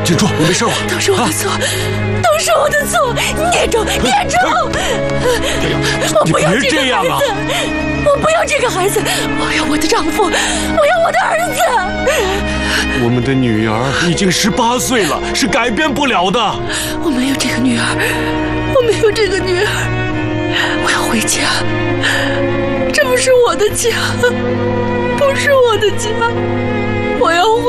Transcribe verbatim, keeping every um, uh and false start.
顶住，你没事吧？ 都是我的错，都是我的错！孽种，孽种！ 哎呀， 我不要这个这样啊！ 我不要这个孩子，我要我的丈夫，我要我的儿子。 我们的女儿已经十八岁了，是改变不了的。 我没有这个女儿，我没有这个女儿，我要回家。这不是我的家，不是我的家，我要回。